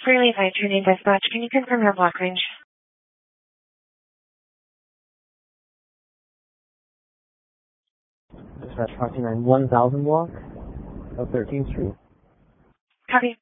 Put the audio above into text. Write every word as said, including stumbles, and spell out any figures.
Freely by Trinity Dispatch, can you confirm your block range? Dispatch Foxy nine, one thousand block of thirteenth Street. Copy.